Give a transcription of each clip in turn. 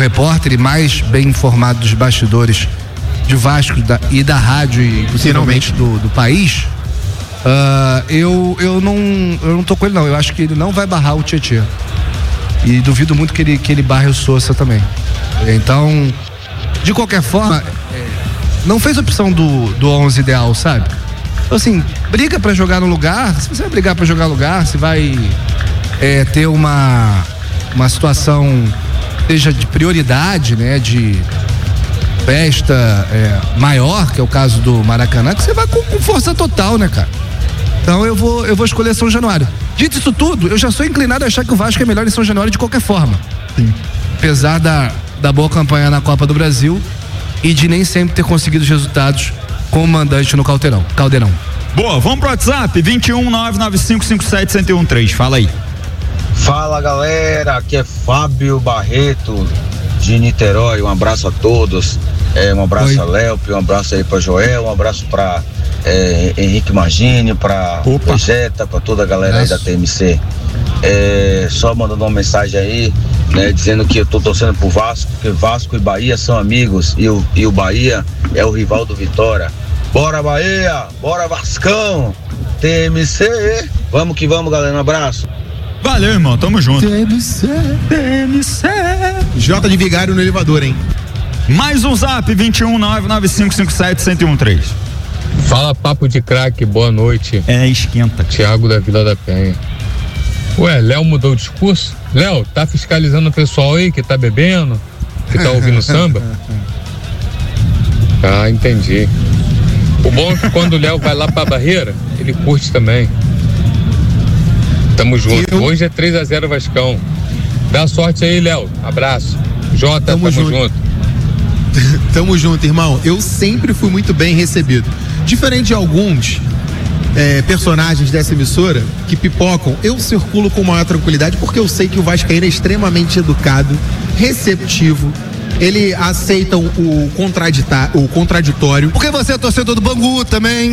repórter e mais bem informado dos bastidores de Vasco e da rádio e possivelmente do país, eu não tô com ele não. Eu acho que ele não vai barrar o Tietê. E duvido muito que ele barre o Sousa também. Então, de qualquer forma, não fez opção do 11 ideal, sabe? Então, assim, briga pra jogar no lugar. Se você vai brigar pra jogar no lugar, se vai ter uma situação seja de prioridade, né, de festa maior, que é o caso do Maracanã, que você vai com força total, né, cara? Então eu vou escolher São Januário. Dito isso tudo, eu já sou inclinado a achar que o Vasco é melhor em São Januário de qualquer forma. Sim. Apesar da boa campanha na Copa do Brasil e de nem sempre ter conseguido os resultados como mandante no Caldeirão. Boa, vamos pro WhatsApp, 21995571013, fala aí. Fala galera, aqui é Fábio Barreto de Niterói, um abraço a todos, um abraço a Léo, um abraço aí pra Joel, um abraço pra Henrique Margini, pra Vegeta, pra toda a galera aí da TMC. Só mandando uma mensagem aí, né, dizendo que eu tô torcendo pro Vasco, porque Vasco e Bahia são amigos e o Bahia é o rival do Vitória. Bora Bahia, bora Vascão, TMC, vamos que vamos galera, um abraço. Valeu, irmão, tamo junto. TMC. J de Vigário no elevador, hein? Mais um zap, 21995571013. Fala papo de craque, boa noite. Esquenta. Thiago da Vila da Penha. Ué, Léo mudou o discurso? Léo, tá fiscalizando o pessoal aí que tá bebendo? Que tá ouvindo samba? Ah, entendi. O bom é que quando o Léo vai lá pra Barreira, ele curte também. Tamo junto. Hoje é 3-0 Vascão. Dá sorte aí, Léo. Abraço. Jota, tamo junto. Tamo junto, irmão. Eu sempre fui muito bem recebido. Diferente de alguns personagens dessa emissora que pipocam, eu circulo com maior tranquilidade porque eu sei que o vascaíno é extremamente educado, receptivo. Ele aceita o contraditório. Porque você é torcedor do Bangu também.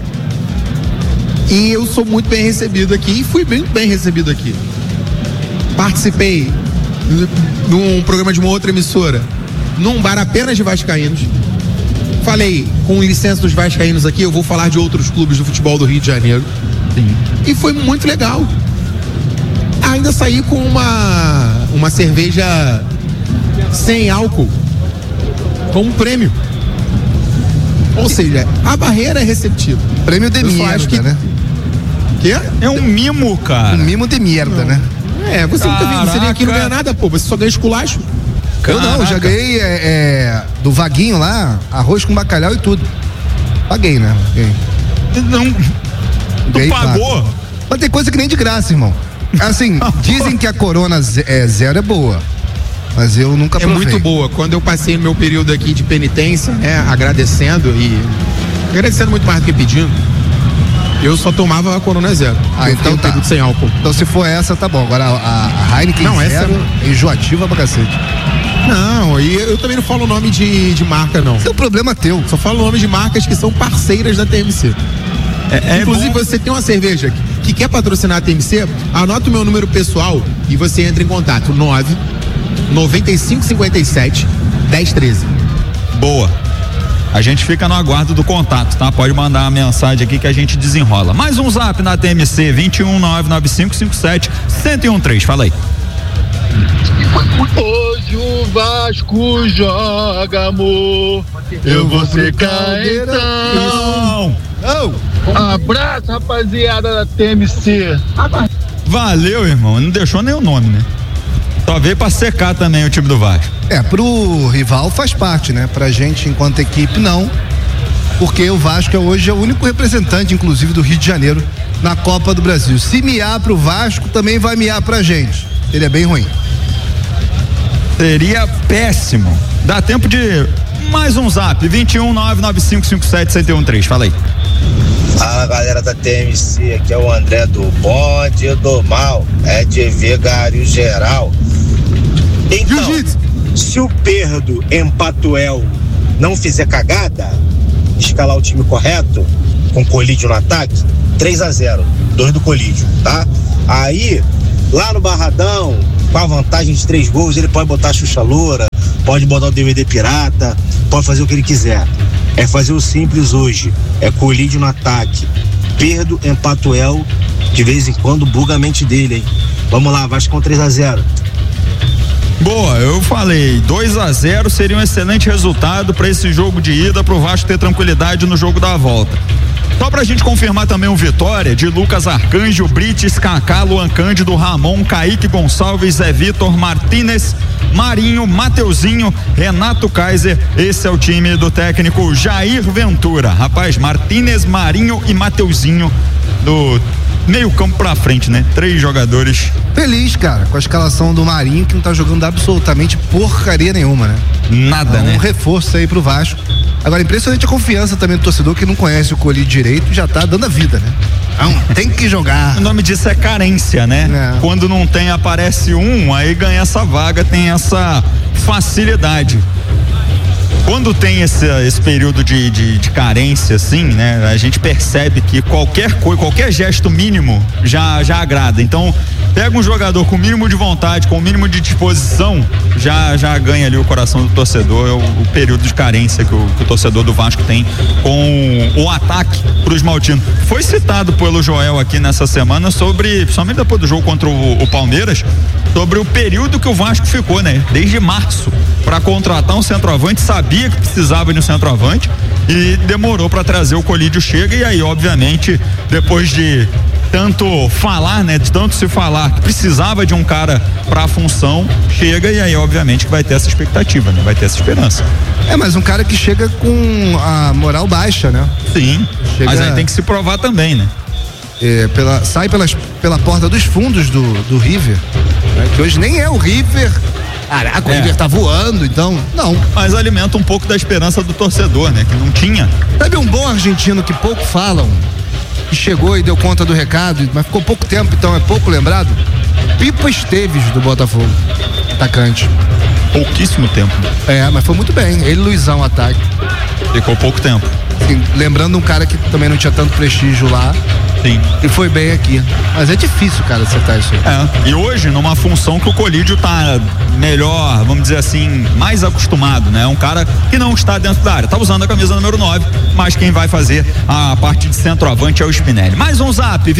E eu sou muito bem recebido aqui e fui muito bem recebido aqui. Participei num programa de uma outra emissora, num bar apenas de vascaínos. Falei, com licença dos vascaínos aqui, eu vou falar de outros clubes do futebol do Rio de Janeiro. Sim. E foi muito legal. Ainda saí com uma cerveja sem álcool como prêmio. Ou seja, a Barreira é receptiva. Prêmio de merda, né? Quê? É um mimo, cara. Um mimo de merda, né? Você nunca viu, você vem aqui e não ganha nada, pô. Você só ganha esculacho. Eu já ganhei do Vaguinho lá, arroz com bacalhau e tudo. Paguei, né? Não. Tu pagou? Mas tem coisa que nem de graça, irmão. Assim, dizem que a Corona zero é boa. Mas eu nunca provei. É muito boa. Quando eu passei no meu período aqui de penitência, agradecendo muito mais do que pedindo, eu só tomava a Corona zero. Então tá. Sem álcool. Então se for essa, tá bom. Agora a Heineken não, zero é enjoativa pra cacete. Não, e eu também não falo o nome de marca, não. Esse é um problema teu. Só falo o nome de marcas que são parceiras da TMC. Inclusive, você tem uma cerveja que quer patrocinar a TMC, anota o meu número pessoal e você entra em contato. 99557-1013. Boa. A gente fica no aguardo do contato, tá? Pode mandar uma mensagem aqui que a gente desenrola. Mais um zap na TMC, 21995571013. Fala aí. Hoje o Vasco joga, amor. Eu vou ser Caldeirão. Abraço, rapaziada da TMC. Valeu, irmão. Não deixou nem o nome, né? Só veio pra secar também o time do Vasco. Pro rival faz parte, né? Pra gente, enquanto equipe, não. Porque o Vasco hoje é o único representante, inclusive, do Rio de Janeiro na Copa do Brasil. Se miar pro Vasco, também vai miar pra gente. Ele é bem ruim. Seria péssimo. Dá tempo de mais um zap, 21995571013. Fala aí. Fala galera da TMC, aqui é o André do Bonde do Mal, de Vigário Geral. Então, se o Perdo em Patuel não fizer cagada, escalar o time correto, com Colídio no ataque, 3-0, 2 do Colídio, tá? Aí, lá no Barradão, com a vantagem de 3 gols, ele pode botar a Xuxa Loura, pode botar o DVD pirata, pode fazer o que ele quiser. É fazer o simples hoje, é colídio no ataque. Pedro Empatuel, de vez em quando buga a mente dele, hein? Vamos lá, Vasco com 3-0. Boa, eu falei, 2-0 seria um excelente resultado para esse jogo de ida, pro Vasco ter tranquilidade no jogo da volta. Só pra gente confirmar também o Vitória, de Lucas Arcanjo, Brites, Kaká, Luan Cândido, Ramon, Kaique Gonçalves, Zé Vitor, Martínez, Marinho, Mateuzinho, Renato Kaiser. Esse é o time do técnico Jair Ventura. Rapaz, Martínez, Marinho e Mateuzinho do meio campo pra frente, né? 3 jogadores. Feliz, cara, com a escalação do Marinho, que não tá jogando absolutamente porcaria nenhuma, né? Nada, né? Um reforço aí pro Vasco. Agora, impressionante a confiança também do torcedor que não conhece o colírio direito e já tá dando a vida, né? Não, tem que jogar. O nome disso é carência, né? É. Quando não tem, aparece um, aí ganha essa vaga, tem essa facilidade. Quando tem esse período de carência, assim, né? A gente percebe que qualquer gesto mínimo já agrada. Então, pega um jogador com o mínimo de vontade, com o mínimo de disposição, já ganha ali o coração do torcedor. É o período de carência que o torcedor do Vasco tem com o ataque pro Esmaltino. Foi citado pelo Joel aqui nessa semana sobre, principalmente depois do jogo contra o Palmeiras, sobre o período que o Vasco ficou, né? Desde março, para contratar um centroavante, sabia que precisava de um centroavante e demorou para trazer o Colídio. Chega, e aí, obviamente, depois de tanto falar, né? De tanto se falar que precisava de um cara para a função, chega, e aí, obviamente, que vai ter essa expectativa, né? Vai ter essa esperança. Mas um cara que chega com a moral baixa, né? Sim, mas aí tem que se provar também, né? Sai pela porta dos fundos do River, né? Que hoje nem é o River. Caraca, o River tá voando, então, não. Mas alimenta um pouco da esperança do torcedor, né? Que não tinha. Sabe um bom argentino que pouco falam, que chegou e deu conta do recado, mas ficou pouco tempo, então é pouco lembrado? Pipa Esteves, do Botafogo, atacante. Pouquíssimo tempo. Mas foi muito bem. Ele, Luizão, ataque. Ficou pouco tempo. Assim, lembrando um cara que também não tinha tanto prestígio lá. Sim. E foi bem aqui. Mas é difícil, cara, acertar isso aí. E hoje, numa função que o Colídio tá melhor, vamos dizer assim, mais acostumado, né? Um cara que não está dentro da área. Tá usando a camisa número 9, mas quem vai fazer a parte de centroavante é o Spinelli. Mais um zap,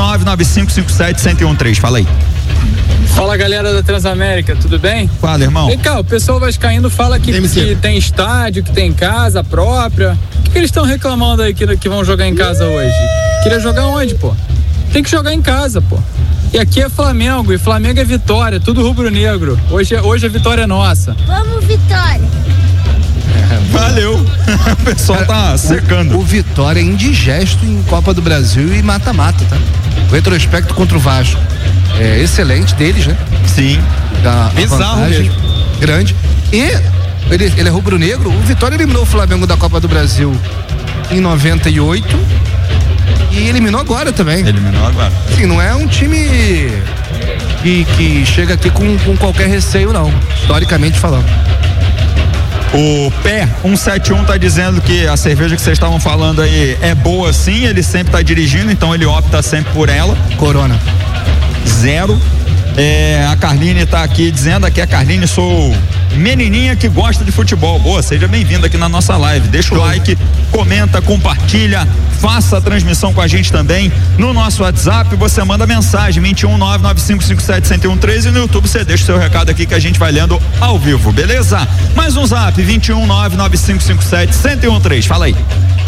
21995571013. Fala aí. Fala, galera da Transamérica, tudo bem? Fala, irmão. Vem cá, o pessoal vascaíno fala que tem estádio, que tem casa própria. O que eles estão reclamando aí que vão jogar em casa hoje? Queria jogar onde, pô? Tem que jogar em casa, pô. E aqui é Flamengo, e Flamengo é Vitória, tudo rubro-negro. Hoje a vitória é nossa. Vamos, Vitória! Valeu! O pessoal tá secando. O Vitória é indigesto em Copa do Brasil e mata-mata, tá? O retrospecto contra o Vasco é excelente deles, né? Sim. Bizarro mesmo. Grande. E ele é rubro-negro. O Vitória eliminou o Flamengo da Copa do Brasil em 98 e eliminou agora também. Sim, não é um time que chega aqui com qualquer receio, não, historicamente falando. O Pé 171 tá dizendo que a cerveja que vocês estavam falando aí é boa sim, ele sempre tá dirigindo, então ele opta sempre por ela. Corona. 0. A Carline tá aqui dizendo, aqui a Carline, sou menininha que gosta de futebol. Boa, seja bem-vinda aqui na nossa live. Deixa o like, comenta, compartilha, faça a transmissão com a gente também. No nosso WhatsApp você manda mensagem 21995571013 e no YouTube você deixa o seu recado aqui que a gente vai lendo ao vivo, beleza? Mais um zap, 21995571013. Fala aí.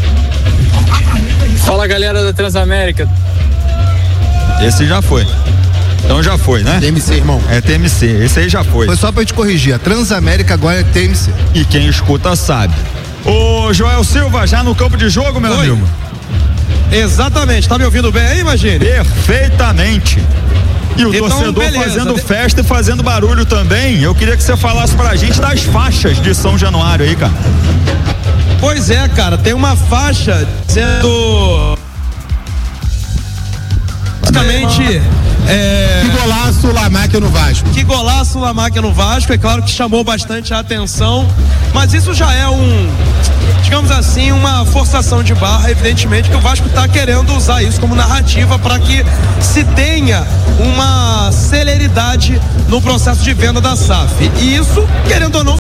Fala, galera da Transamérica. Esse já foi. Então já foi, né? TMC, irmão. É TMC, esse aí já foi. Foi só pra te corrigir, a Transamérica agora é TMC. E quem escuta sabe. Ô Joel Silva, já no campo de jogo, meu amigo? Exatamente, tá me ouvindo bem aí, Magine? Perfeitamente. E o torcedor fazendo festa e fazendo barulho também. Eu queria que você falasse pra gente das faixas de São Januário aí, cara. Pois é, cara, tem uma faixa dizendo... Basicamente... Que golaço Lamáquia no Vasco. Que golaço Lamáquia no Vasco, é claro que chamou bastante a atenção, mas isso já é digamos assim, uma forçação de barra, evidentemente que o Vasco está querendo usar isso como narrativa para que se tenha uma celeridade no processo de venda da SAF. E isso, querendo ou não, surtiu efeito.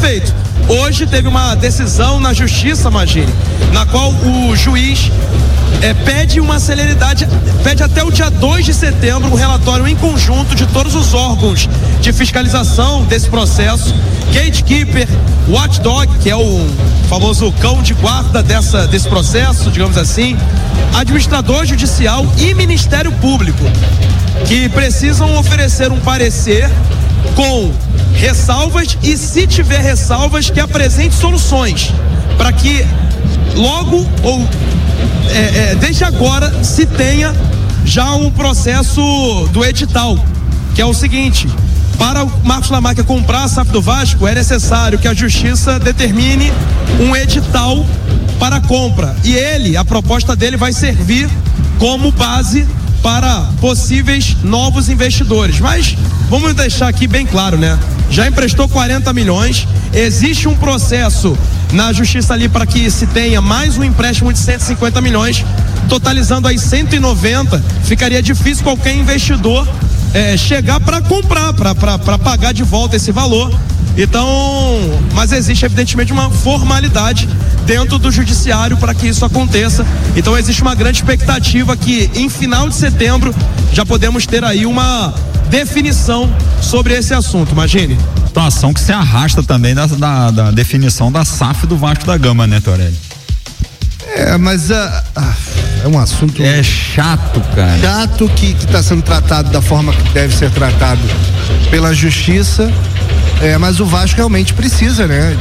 feito. Hoje teve uma decisão na justiça, Magini, na qual o juiz pede uma celeridade, pede até o dia 2 de setembro um relatório em conjunto de todos os órgãos de fiscalização desse processo, gatekeeper, watchdog, que é o famoso cão de guarda desse processo, digamos assim, administrador judicial e Ministério Público, que precisam oferecer um parecer com ressalvas e, se tiver ressalvas, que apresente soluções para que logo ou desde agora se tenha já um processo do edital, que é o seguinte: para o Marcos Lamarca comprar a SAF do Vasco, é necessário que a justiça determine um edital para a compra, e a proposta dele vai servir como base para possíveis novos investidores. Mas vamos deixar aqui bem claro, né? Já emprestou 40 milhões, existe um processo na justiça ali para que se tenha mais um empréstimo de 150 milhões, totalizando aí 190, ficaria difícil qualquer investidor chegar para comprar, para pagar de volta esse valor. Então, mas existe evidentemente uma formalidade dentro do judiciário para que isso aconteça. Então existe uma grande expectativa que em final de setembro já podemos ter aí uma definição sobre esse assunto. Imagine. Situação que se arrasta também da definição da SAF do Vasco da Gama, né, Torelli? Mas é um assunto chato, cara. Chato que está sendo tratado da forma que deve ser tratado pela justiça. Mas o Vasco realmente precisa, né,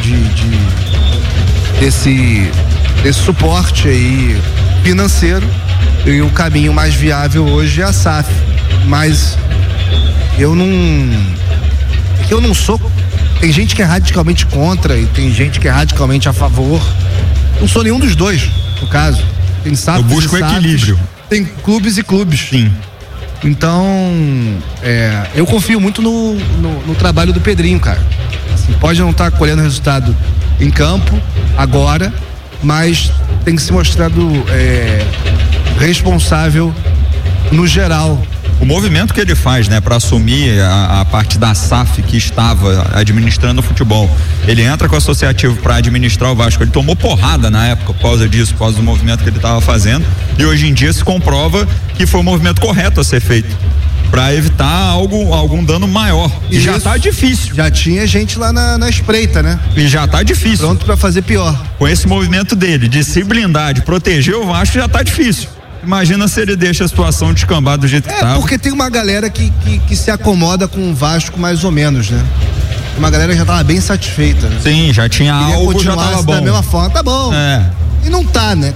desse suporte aí financeiro, e o caminho mais viável hoje é a SAF. Mas eu não sou. Tem gente que é radicalmente contra e tem gente que é radicalmente a favor. Não sou nenhum dos dois, no caso. Tem SAF. Eu busco o equilíbrio. Tem clubes e clubes. Sim. Então, eu confio muito no trabalho do Pedrinho, cara. Assim, pode não estar colhendo resultado em campo agora, mas tem que se mostrado responsável no geral. O movimento que ele faz, né, para assumir a parte da SAF que estava administrando o futebol, ele entra com o associativo para administrar o Vasco. Ele tomou porrada na época por causa disso, por causa do movimento que ele estava fazendo, e hoje em dia se comprova que foi o movimento correto a ser feito para evitar algum dano maior. E já tá difícil. Já tinha gente lá na espreita, né? E já tá difícil. Pronto para fazer pior. Com esse movimento dele de se blindar, de proteger o Vasco, já tá difícil. Imagina se ele deixa a situação descambar do jeito que tá. Porque tem uma galera que se acomoda com o Vasco mais ou menos, né? Uma galera que já tava bem satisfeita, né? Sim, já tinha algo, já tava bom. Da mesma forma, tá bom. E não tá, né?